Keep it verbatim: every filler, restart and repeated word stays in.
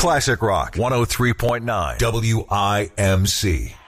Classic Rock one oh three point nine W I M C.